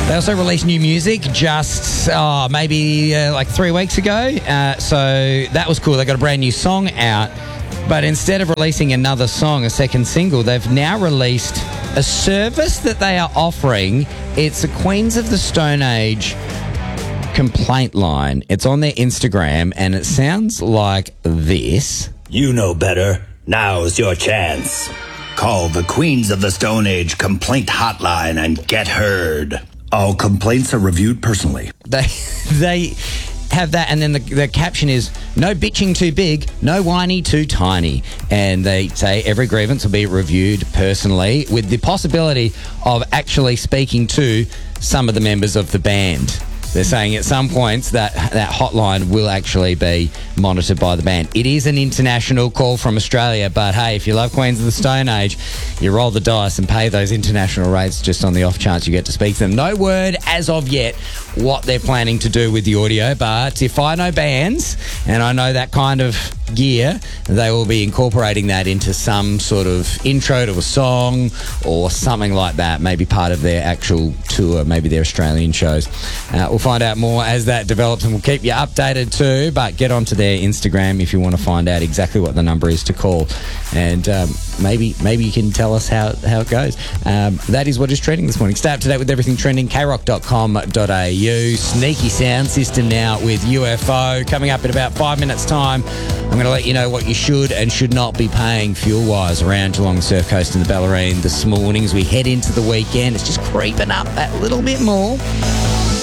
They also released new music just maybe like 3 weeks ago. So that was cool. They got a brand new song out. But instead of releasing another song, a second single, they've now released a service that they are offering. It's a Queens of the Stone Age complaint line. It's on their Instagram, and it sounds like this. You know better. Now's your chance. Call the Queens of the Stone Age complaint hotline and get heard. All complaints are reviewed personally. They have that, and then the caption is, no bitching too big, no whiny too tiny. And they say every grievance will be reviewed personally with the possibility of actually speaking to some of the members of the band. They're saying at some points that hotline will actually be monitored by the band. It is an international call from Australia, but hey, if you love Queens of the Stone Age, you roll the dice and pay those international rates just on the off chance you get to speak to them. No word as of yet what they're planning to do with the audio, but if I know bands and I know that kind of gear, they will be incorporating that into some sort of intro to a song or something like that, maybe part of their actual tour, maybe their Australian shows. We'll find out more as that develops, and we'll keep you updated too, but get onto their Instagram if you want to find out exactly what the number is to call, and maybe you can tell us how it goes. That is what is trending this morning. Stay up to date with everything trending, krock.com.au. Sneaky sound system now with UFO. Coming up in about 5 minutes time, I'm going to let you know what you should and should not be paying fuel-wise around Geelong, the Surf Coast and the Bellarine this morning as we head into the weekend. It's just creeping up that little bit more.